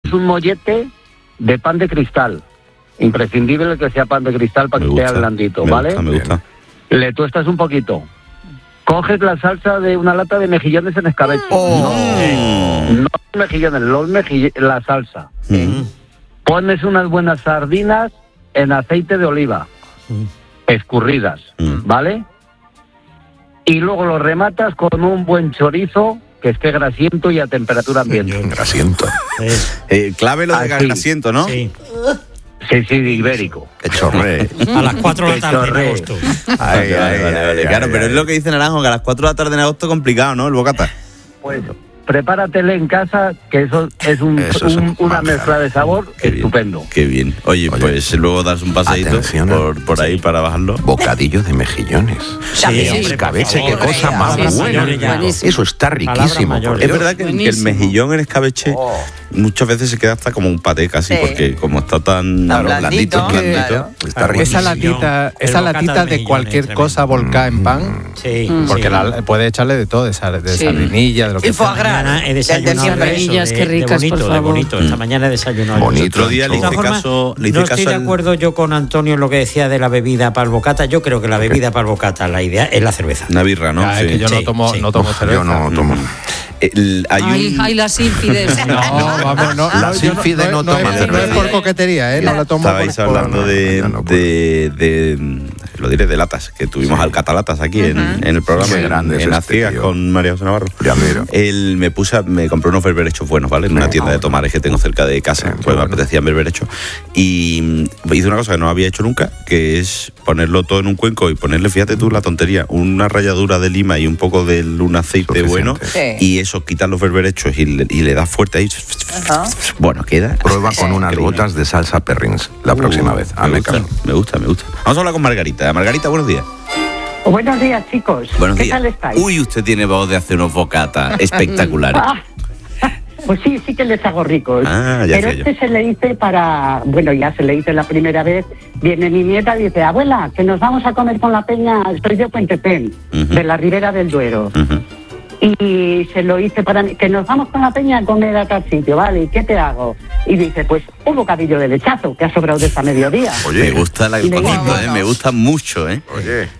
un mollete de pan de cristal. Imprescindible que sea pan de cristal para que sea blandito, ¿vale? Me gusta. Le tuestas un poquito. Coges la salsa de una lata de mejillones en escabeche. No mejillones, la salsa. Pones unas buenas sardinas en aceite de oliva, escurridas, ¿vale? Y luego lo rematas con un buen chorizo que esté grasiento y a temperatura ambiente. Grasiento. Clave lo de grasiento, ¿no? Sí. Sí, ibérico. Que chorre. A las 4 de la tarde en agosto. Vale. Claro, pero es lo que dice Naranjo, que a las 4 de la tarde en agosto es complicado, ¿no? El bocata. Pues prepáratele en casa, que eso es una mezcla de sabor estupendo. Qué bien. Oye, pues luego das un paseíto por ahí para bajarlo. Bocadillo de mejillones. Sí, escabeche, qué cosa más buena. Eso está riquísimo. Es verdad que el mejillón en escabeche muchas veces se queda hasta como un paté casi, porque como está tan blandito. Está riquísimo. Esa latita de cualquier cosa volcada en pan, porque puede echarle de todo, de sardinilla, de lo que sea. He desayunado qué ricas, bonito, por favor. de bonito. Esta mañana he desayunado. El otro día le hice caso. No estoy de acuerdo yo con Antonio en lo que decía de la bebida para el bocata. Yo creo que la bebida para el bocata, la idea es la cerveza. Una birra, ¿no? Es que yo no tomo cerveza. Yo no tomo. Ay, las sílfides. La sílfide no toma cerveza. No es por coquetería, no la tomo. Estabais hablando lo diré, de latas, que tuvimos al catalatas aquí en el programa, en las ciegas con María José Navarro. Él me compró unos berberechos buenos, ¿vale? En una tienda de tomares que tengo cerca de casa, pues me apetecían berberechos. Y hice una cosa que no había hecho nunca, que es ponerlo todo en un cuenco y ponerle, fíjate tú la tontería, una ralladura de lima y un poco de un aceite bueno, y eso, quitas los berberechos y le das fuerte ahí. Bueno, queda. Prueba con unas gotas de salsa Perrins la próxima vez. Me gusta. Vamos a hablar con Margarita. Margarita, buenos días. Buenos días, chicos. Buenos ¿Qué días. tal estáis? Uy, usted tiene voz de hacer unos bocatas espectaculares. Pues sí que les hago ricos. Pero se le hice ya se le hice la primera vez. Viene mi nieta y dice, abuela, que nos vamos a comer con la peña, estoy de Puentepén, de la Ribera del Duero. Y se lo hice para mí, que nos vamos con la peña a comer a tal sitio, ¿vale? ¿Y qué te hago? Y dice, pues un bocadillo de lechazo, que ha sobrado de esta mediodía. Oye, me gusta el poquito, me gusta mucho, Oye.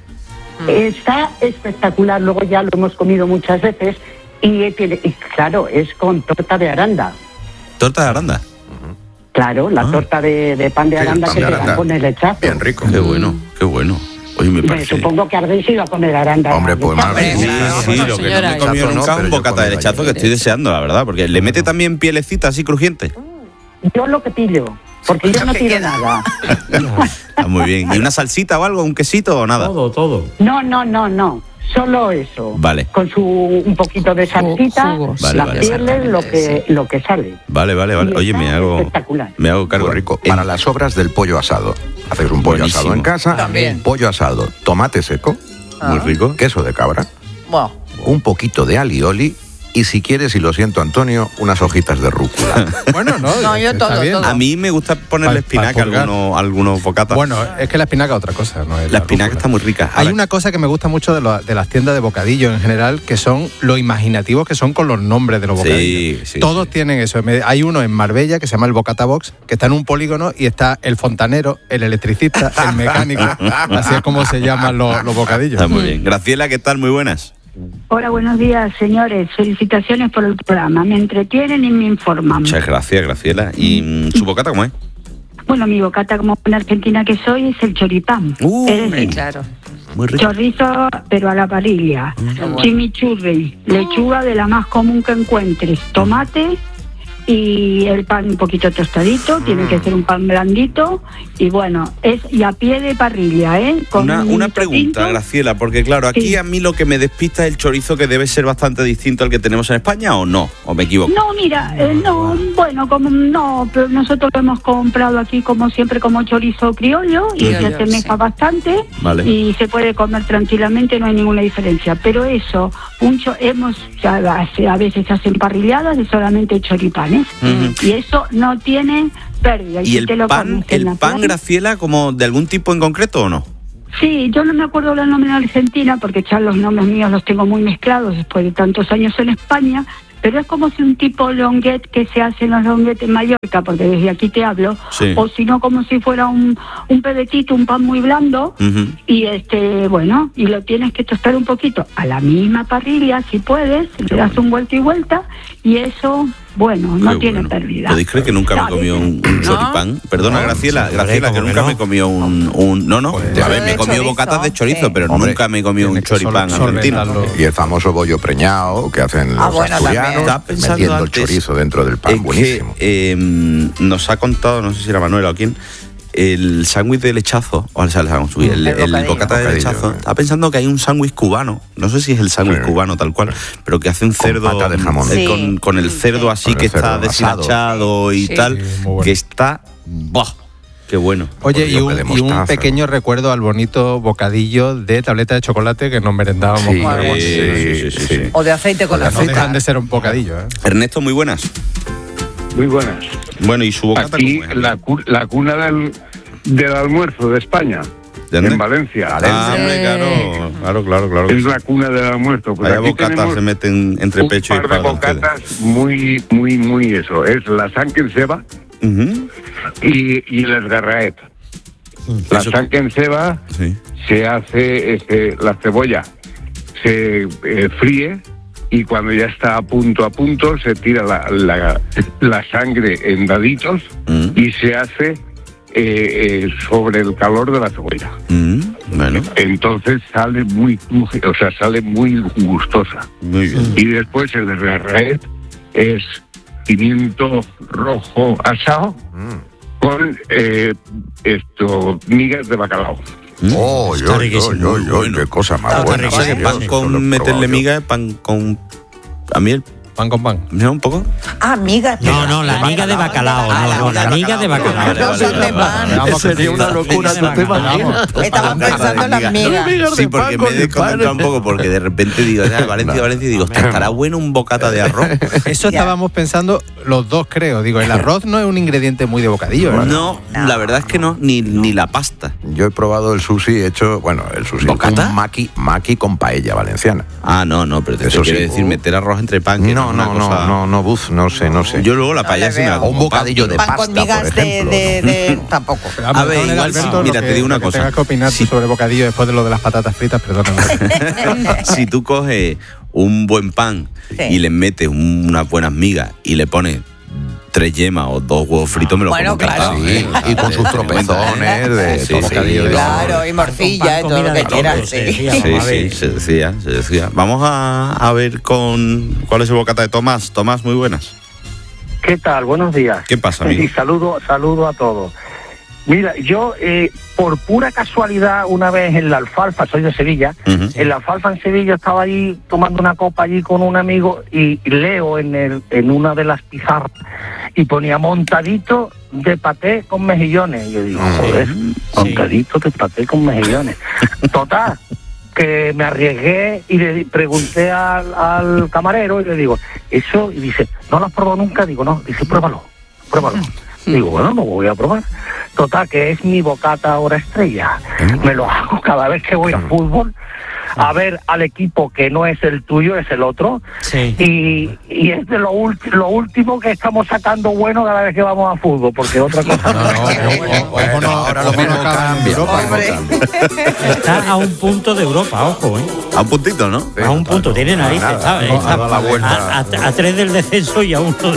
Está espectacular, luego ya lo hemos comido muchas veces y claro, es con torta de aranda. ¿Torta de aranda? Claro, la torta de pan de aranda que te dan con el lechazo. Bien rico. Qué bueno. Oye, me parece. Supongo que habréis ido a comer aranda. Hombre, pues más bien. Sí, lo que no me he comido nunca es un bocata de lechazo que estoy deseando, la verdad, porque le mete también pielecita así crujiente. Yo lo que pillo, porque yo no tiro nada. Está muy bien. ¿Y una salsita o algo, un quesito o nada? Todo. No. Solo eso. Vale. Con un poquito de salsita, pieles, lo que sale. Vale. Oye, me hago cargo. Muy rico. Para las sobras del pollo asado. Hacéis un pollo asado en casa. También. Pollo asado, tomate seco. Muy rico. Queso de cabra. Wow. Un poquito de alioli. Y si quieres, y lo siento, Antonio, unas hojitas de rúcula. Bueno, no, yo todo. A mí me gusta ponerle espinaca a algunos bocatas. Bueno, es que la espinaca es otra cosa, ¿no? La espinaca está muy rica. Hay una cosa que me gusta mucho de las tiendas de bocadillo en general, que son lo imaginativos que son con los nombres de los bocadillos. Sí, Todos tienen eso. Hay uno en Marbella que se llama el Bocata Box, que está en un polígono y está el fontanero, el electricista, el mecánico. Así es como se llaman los bocadillos. Está muy bien. Graciela, ¿qué tal? Muy buenas. Hola, buenos días, señores. Felicitaciones por el programa. Me entretienen y me informan. Muchas gracias, Graciela. ¿Y su bocata cómo es? Bueno, mi bocata, como buena argentina que soy, es el choripán. Es decir, Claro. Muy rico. chorizo, pero a la parrilla. Chimichurri, lechuga de la más común que encuentres. Tomate y el pan un poquito tostadito. Tiene que ser un pan blandito. Y bueno, y a pie de parrilla, Con una pregunta, Graciela, porque claro, aquí a mí lo que me despista es el chorizo, que debe ser bastante distinto al que tenemos en España, ¿o no? ¿O me equivoco? No, mira, pero nosotros lo hemos comprado aquí como siempre como chorizo criollo y se asemeja bastante. Vale. Y se puede comer tranquilamente, no hay ninguna diferencia. Pero eso, a veces hacen parrilladas de solamente choripanes y eso no tiene pérdida. ¿Y el pan, Graciela, como de algún tipo en concreto o no? Sí, yo no me acuerdo el nombre en Argentina porque ya los nombres míos los tengo muy mezclados después de tantos años en España, pero es como si un tipo longuet que se hace en los longuetes en Mallorca, porque desde aquí te hablo, o si no como si fuera un pedetito, un pan muy blando, y bueno, y lo tienes que tostar un poquito a la misma parrilla, si puedes, le das un vuelta y vuelta, y eso, bueno, no tiene pérdida. ¿Podéis creer que nunca me comió un choripán? Perdona, Graciela, que nunca me comió un... No, a ver, me he comido bocatas de chorizo, pero nunca me comió un choripán argentino. Y el famoso bollo preñado que hacen los asturianos, metiendo el chorizo dentro del pan, buenísimo. Nos ha contado, no sé si era Manuela o quién, el sándwich de lechazo, el bocata de lechazo. Estaba pensando que hay un sándwich cubano, no sé si es el sándwich cubano tal cual, pero que hace un cerdo pata de jamón. Con el cerdo así que está deshilachado y tal, que está... ¡Bah! Qué bueno. Oye, y un pequeño recuerdo al bonito bocadillo de tableta de chocolate que nos merendábamos. Sí. O de aceite con aceite. No dejan de ser un bocadillo. Ernesto, muy buenas. Muy buenas. Bueno, ¿y su bocata? Aquí la cuna del almuerzo de España. En Valencia. Claro. Es la cuna del almuerzo. Pues hay bocatas se meten entre pecho y par de bocatas muy eso. Es la sanque en ceba y el esgarraet. La sanque en ceba se hace la cebolla, se fríe, y cuando ya está a punto se tira la sangre en daditos y se hace sobre el calor de la cebolla. Bueno. Entonces sale muy gustosa. Muy bien. Y después el esgarraet es pimiento rojo asado con migas de bacalao. Qué cosa más buena. Pan con meterle miga, pan con... A mí el pan con pan. ¿No un poco? Migas. No, la miga de bacalao. La miga de bacalao. Eso sería una locura. Estamos pensando en las migas. Sí, porque me he desconcentrado un poco, porque de repente digo, Valencia, y digo, ¿estará bueno un bocata de arroz? Eso estábamos pensando los dos, creo. Digo, el arroz no es un ingrediente muy de bocadillo, ¿verdad? No, la verdad es que no, ni la pasta. Yo he probado el sushi hecho, el sushi. ¿Bocata? Un maqui con paella valenciana. No, pero eso quiere decir meter arroz entre pan. No sé. Yo luego la paella sí me hago. Un bocadillo de pasta, con migas por ejemplo. de tampoco. A ver, igual, Alberto, mira, te digo una cosa. Tengas que opinar sobre bocadillo después de lo de las patatas fritas, perdóname. Si tú coges un buen pan y le metes unas buenas migas y le pones 3 yemas o 2 huevos fritos, me lo como. Claro. Sí, y con sus tropezones de bocadillo. Claro, y morcilla y todo lo que quieras. Sí, se decía. Vamos a ver cuál es el bocata de Tomás. Tomás, muy buenas. ¿Qué tal? Buenos días. ¿Qué pasa, amigo? Y saludo a todos. Mira, yo por pura casualidad una vez en la Alfalfa, soy de Sevilla, en la Alfalfa en Sevilla estaba allí tomando una copa allí con un amigo y leo en una de las pizarras y ponía montadito de paté con mejillones. Y yo digo, joder, montadito de paté con mejillones. Total, que me arriesgué y le pregunté al camarero y le digo, eso, y dice, ¿no lo has probado nunca? Digo, no, dice, pruébalo. Digo, bueno, lo voy a probar. Total, que es mi bocata ahora estrella. Me lo hago cada vez que voy a fútbol, a ver al equipo que no es el tuyo, es el otro. Sí. Y es de lo último que estamos sacando bueno cada vez que vamos a fútbol, porque otra cosa ahora lo mismo cambia. Está a un punto de Europa, ojo, A un puntito, ¿no? A un punto, tiene narices, ¿sabes? Ha dado la vuelta. A 3 del descenso y a 1